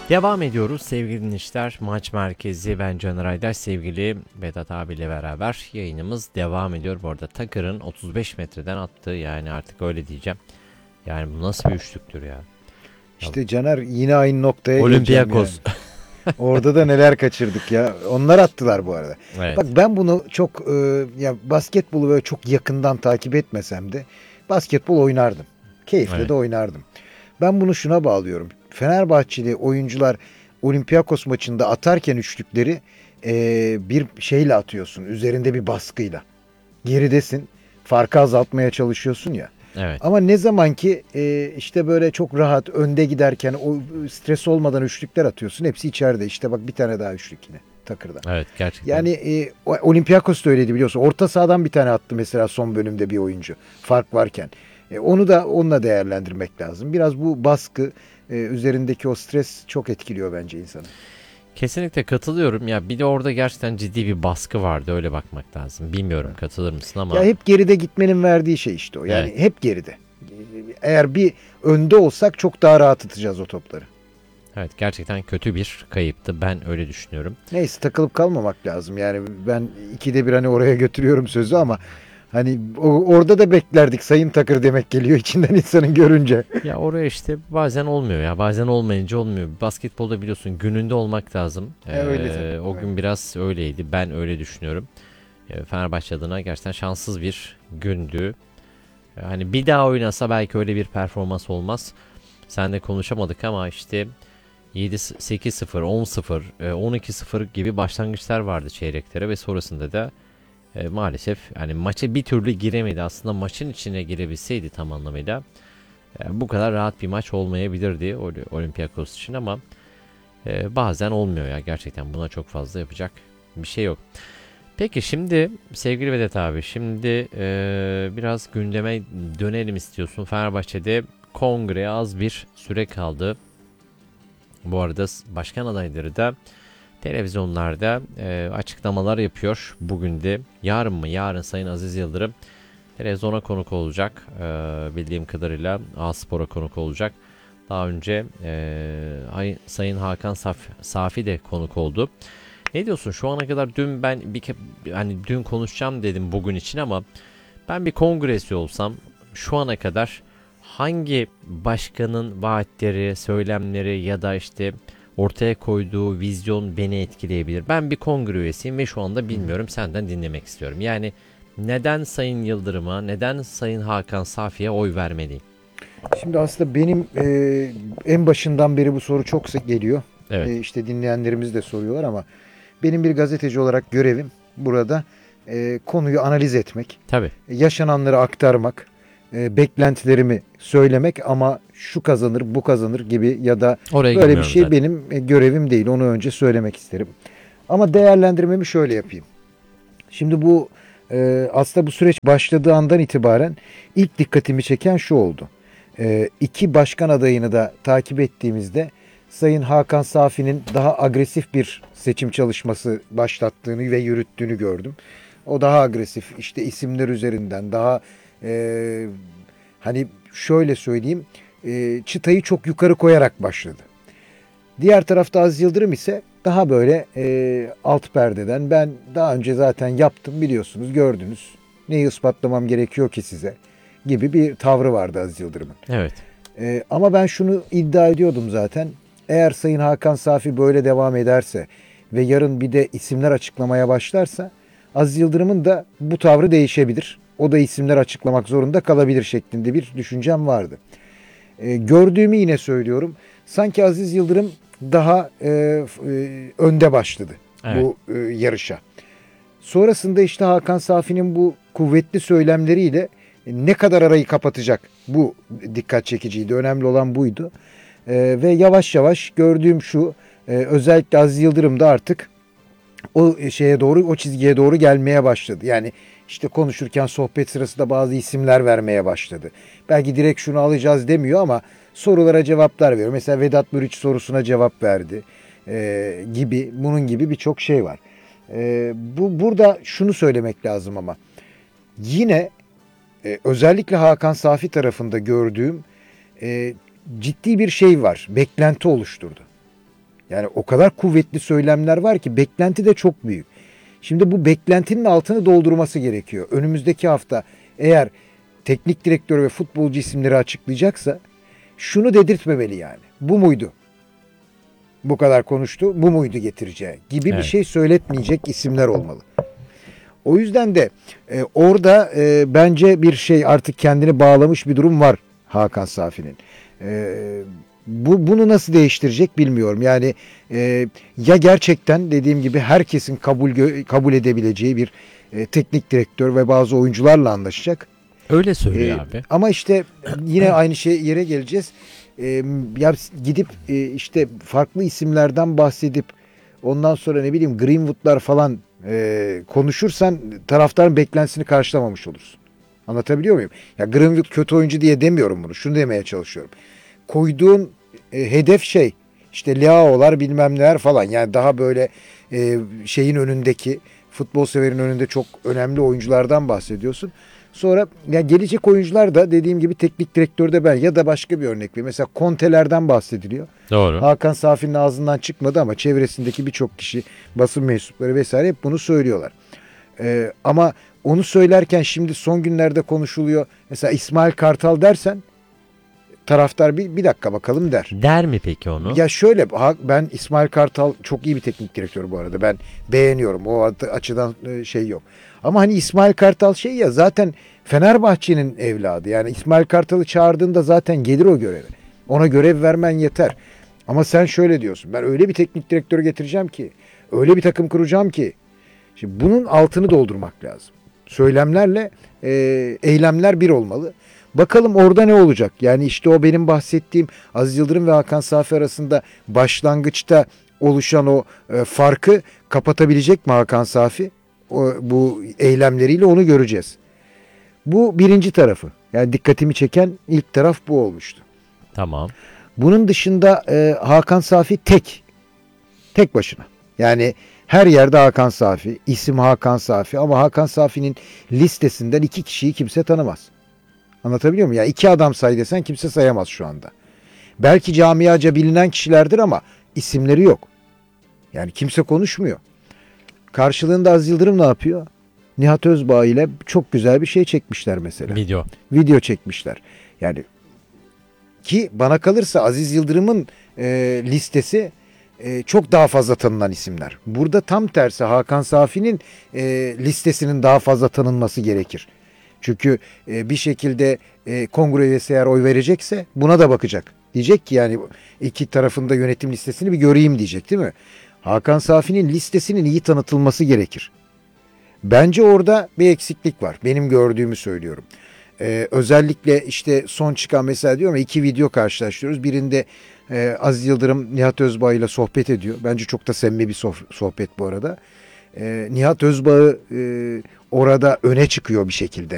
Devam ediyoruz sevgili dinleyiciler. Maç merkezi, ben Caner Aydaş, sevgili Vedat abiyle beraber yayınımız devam ediyor. Bu arada Tucker'ın 35 metreden attığı, yani artık öyle diyeceğim. Yani bu nasıl bir üçlüktür ya. İşte Caner, yine aynı noktaya geleceğim yani. Olympiakos. Orada da neler kaçırdık ya. Onlar attılar bu arada. Evet. Bak, ben bunu çok ya basketbolu böyle çok yakından takip etmesem de basketbol oynardım. Keyifle Evet. de oynardım. Ben bunu şuna bağlıyorum. Fenerbahçeli oyuncular Olympiakos maçında atarken üçlükleri bir şeyle atıyorsun. Üzerinde bir baskıyla. Geridesin. Farkı azaltmaya çalışıyorsun ya. Evet. Ama ne zaman ki işte böyle çok rahat önde giderken o stres olmadan üçlükler atıyorsun. Hepsi içeride. İşte bak, bir tane daha üçlük yine Takır'dan. Evet, gerçekten. Yani Olympiakos da öyleydi, biliyorsun. Orta sahadan bir tane attı mesela son bölümde bir oyuncu. Fark varken. Onu da onunla değerlendirmek lazım. Biraz bu baskı, üzerindeki o stres çok etkiliyor bence insanı. Kesinlikle katılıyorum. Ya bir de orada gerçekten ciddi bir baskı vardı, öyle bakmak lazım. Bilmiyorum katılır mısın ama. Ya hep geride gitmenin verdiği şey işte o. Yani Evet. hep geride. Eğer bir önde olsak çok daha rahat atacağız o topları. Evet, gerçekten kötü bir kayıptı. Ben öyle düşünüyorum. Neyse, takılıp kalmamak lazım. Yani ben ikide bir hani oraya götürüyorum sözü ama hani orada da beklerdik Sayın Takır demek geliyor içinden insanın görünce. Ya oraya işte bazen olmuyor ya. Bazen olmayınca olmuyor. Basketbolda biliyorsun gününde olmak lazım. Öyle tabii. O gün biraz öyleydi. Ben öyle düşünüyorum. Fenerbahçe adına gerçekten şanssız bir gündü. Hani bir daha oynasa belki öyle bir performans olmaz. Seninle konuşamadık ama işte 7-8-0, 10-0, 12-0 gibi başlangıçlar vardı çeyreklere ve sonrasında da maalesef yani maça bir türlü giremedi. Aslında maçın içine girebilseydi tam anlamıyla bu kadar rahat bir maç olmayabilirdi Olympiakos için ama bazen olmuyor ya, gerçekten buna çok fazla yapacak bir şey yok. Peki şimdi sevgili Vedat abi, şimdi biraz gündeme dönelim istiyorsun. Fenerbahçe'de kongreye az bir süre kaldı. Bu arada başkan adayları da televizyonlarda açıklamalar yapıyor. Bugün de, yarın mı? Yarın Sayın Aziz Yıldırım televizyona konuk olacak. Bildiğim kadarıyla A-Spor'a konuk olacak. Daha önce Sayın Hakan Safi de konuk oldu. Ne diyorsun? Şu ana kadar dün ben hani dün konuşacağım dedim bugün için ama ben bir kongresi olsam şu ana kadar hangi başkanın vaatleri, söylemleri ya da işte ortaya koyduğu vizyon beni etkileyebilir? Ben bir kongre üyesiyim ve şu anda bilmiyorum, senden dinlemek istiyorum. Yani neden Sayın Yıldırım'a, neden Sayın Hakan Safi'ye oy vermeliyim? Şimdi aslında benim en başından beri bu soru çok sık geliyor. Evet, İşte dinleyenlerimiz de soruyorlar ama benim bir gazeteci olarak görevim burada konuyu analiz etmek, tabii. yaşananları aktarmak, beklentilerimi söylemek ama şu kazanır, bu kazanır gibi ya da Oraya böyle bir girmiyorum şey zaten. benim görevim değil. Onu önce söylemek isterim. Ama değerlendirmemi şöyle yapayım. Şimdi bu aslında bu süreç başladığı andan itibaren ilk dikkatimi çeken şu oldu. İki başkan adayını da takip ettiğimizde Sayın Hakan Safi'nin daha agresif bir seçim çalışması başlattığını ve yürüttüğünü gördüm. O daha agresif, işte isimler üzerinden daha hani şöyle söyleyeyim, çıtayı çok yukarı koyarak başladı. Diğer tarafta Aziz Yıldırım ise daha böyle alt perdeden, ben daha önce zaten yaptım, biliyorsunuz, gördünüz, neyi ispatlamam gerekiyor ki size gibi bir tavrı vardı Aziz Yıldırım'ın. Evet. Ama ben şunu iddia ediyordum zaten, eğer Sayın Hakan Safi böyle devam ederse ve yarın bir de isimler açıklamaya başlarsa Aziz Yıldırım'ın da bu tavrı değişebilir. O da isimler açıklamak zorunda kalabilir şeklinde bir düşüncem vardı. Gördüğümü yine söylüyorum. Sanki Aziz Yıldırım daha önde başladı Evet. bu yarışa. Sonrasında işte Hakan Safi'nin bu kuvvetli söylemleriyle ne kadar arayı kapatacak, bu dikkat çekiciydi. Önemli olan buydu. Ve yavaş yavaş gördüğüm şu, özellikle Aziz Yıldırım da artık o şeye doğru, o çizgiye doğru gelmeye başladı. Yani işte konuşurken sohbet sırasında bazı isimler vermeye başladı. Belki direkt şunu alacağız demiyor ama sorulara cevaplar veriyor. Mesela Vedat Muriç sorusuna cevap verdi gibi, bunun gibi birçok şey var. Burada şunu söylemek lazım ama yine özellikle Hakan Safi tarafında gördüğüm ciddi bir şey var. Beklenti oluşturdu. Yani o kadar kuvvetli söylemler var ki beklenti de çok büyük. Şimdi bu beklentinin altını doldurması gerekiyor. Önümüzdeki hafta eğer teknik direktör ve futbolcu isimleri açıklayacaksa şunu dedirtmemeli yani. Bu muydu? Bu kadar konuştu, bu muydu getireceği gibi bir şey söyletmeyecek isimler olmalı. O yüzden de orada bence bir şey artık kendini bağlamış bir durum var Hakan Safi'nin. Bunu nasıl değiştirecek bilmiyorum. Yani ya gerçekten dediğim gibi herkesin kabul edebileceği bir teknik direktör ve bazı oyuncularla anlaşacak. Öyle söylüyor abi. Ama işte yine aynı yere geleceğiz. Ya gidip işte farklı isimlerden bahsedip ondan sonra ne bileyim Greenwood'lar falan konuşursan taraftarın beklentisini karşılamamış olursun. Anlatabiliyor muyum? Ya Greenwood kötü oyuncu diye demiyorum bunu. Şunu demeye çalışıyorum. Koyduğun hedef işte Leao'lar bilmem neler falan. Yani daha böyle şeyin önündeki futbol severin önünde çok önemli oyunculardan bahsediyorsun. Sonra ya gelecek oyuncular da dediğim gibi teknik direktörde ben ya da başka bir örnek vereyim. Mesela Conte'lerden bahsediliyor. Doğru. Hakan Safi'nin ağzından çıkmadı ama çevresindeki birçok kişi, basın mensupları vesaire hep bunu söylüyorlar. Ama onu söylerken şimdi son günlerde konuşuluyor. Mesela İsmail Kartal dersen taraftar bir dakika bakalım der. Der mi peki onu? Ya şöyle ben İsmail Kartal çok iyi bir teknik direktör bu arada. Ben beğeniyorum. O açıdan şey yok. Ama hani İsmail Kartal ya zaten Fenerbahçe'nin evladı. Yani İsmail Kartal'ı çağırdığında zaten gelir o göreve. Ona görev vermen yeter. Ama sen şöyle diyorsun. Ben öyle bir teknik direktör getireceğim ki, öyle bir takım kuracağım ki. Şimdi bunun altını doldurmak lazım. Söylemlerle eylemler bir olmalı. Bakalım orada ne olacak? Yani işte o benim bahsettiğim Aziz Yıldırım ve Hakan Safi arasında başlangıçta oluşan o farkı kapatabilecek mi Hakan Safi? Bu eylemleriyle onu göreceğiz. Bu birinci tarafı. Yani dikkatimi çeken ilk taraf bu olmuştu. Tamam. Bunun dışında Hakan Safi tek başına. Yani her yerde Hakan Safi, isim Hakan Safi ama Hakan Safi'nin listesinden 2 kişiyi kimse tanımaz. Anlatabiliyor muyum? Ya 2 adam say desen kimse sayamaz şu anda. Belki camiaca bilinen kişilerdir ama isimleri yok. Yani kimse konuşmuyor. Karşılığında Aziz Yıldırım ne yapıyor? Nihat Özbağ ile çok güzel bir şey çekmişler mesela. Video çekmişler. Yani ki bana kalırsa Aziz Yıldırım'ın listesi çok daha fazla tanınan isimler. Burada tam tersi Hakan Safi'nin listesinin daha fazla tanınması gerekir. Çünkü bir şekilde kongre üyesi eğer oy verecekse buna da bakacak. Diyecek ki yani iki tarafında yönetim listesini bir göreyim diyecek değil mi? Hakan Safi'nin listesinin iyi tanıtılması gerekir. Bence orada bir eksiklik var. Benim gördüğümü söylüyorum. Özellikle işte son çıkan mesela diyorum ya 2 video karşılaştırıyoruz. Birinde Aziz Yıldırım Nihat Özbağ ile sohbet ediyor. Bence çok da samimi bir sohbet bu arada. Nihat Özbağ orada öne çıkıyor bir şekilde.